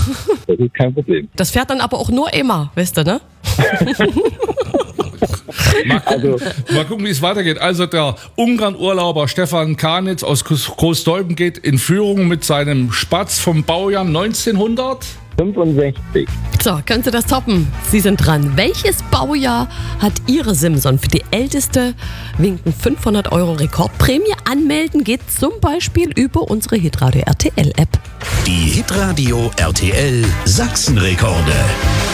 Das ist kein Problem. Das fährt dann aber auch nur immer, weißt du, ne? Mal gucken, wie es weitergeht. Also der Ungarn-Urlauber Stefan Kanitz aus Großdolben geht in Führung mit seinem Spatz vom Baujahr 1900. 65. So, können Sie das toppen? Sie sind dran. Welches Baujahr hat Ihre Simson für die älteste? Winken 500 € Rekordprämie. Anmelden geht zum Beispiel über unsere Hitradio RTL App. Die Hitradio RTL Sachsenrekorde.